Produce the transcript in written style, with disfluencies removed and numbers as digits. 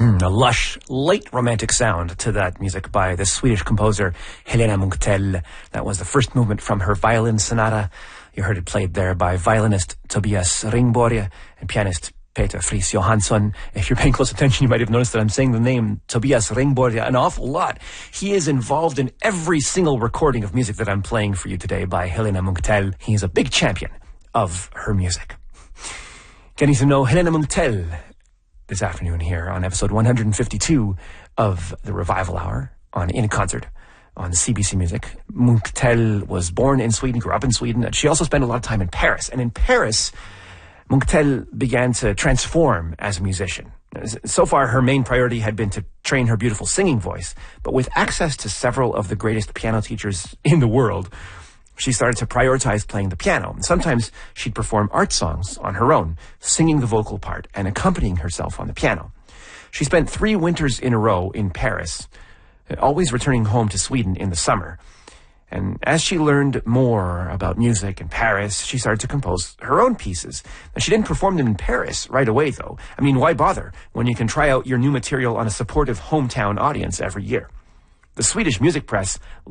A lush, late romantic sound to that music by the Swedish composer Helena Munktell. That was the first movement from her violin sonata. You heard it played there by violinist Tobias Ringborg and pianist Peter Friis Johansson. If you're paying close attention, you might have noticed that I'm saying the name Tobias Ringborg an awful lot. He is involved in every single recording of music that I'm playing for you today by Helena Munktell. He's a big champion of her music. Getting to know Helena Munktell this afternoon here on episode 152 of the Revival Hour in concert on CBC Music. Munktell was born in Sweden, grew up in Sweden, and she also spent a lot of time in Paris. And in Paris, Munktell began to transform as a musician. So far, her main priority had been to train her beautiful singing voice, but with access to several of the greatest piano teachers in the world, she started to prioritize playing the piano. And sometimes she'd perform art songs on her own, singing the vocal part and accompanying herself on the piano. She spent 3 winters in a row in Paris, always returning home to Sweden in the summer. And as she learned more about music in Paris, she started to compose her own pieces. And she didn't perform them in Paris right away, though. I mean, why bother when you can try out your new material on a supportive hometown audience every year? The Swedish music press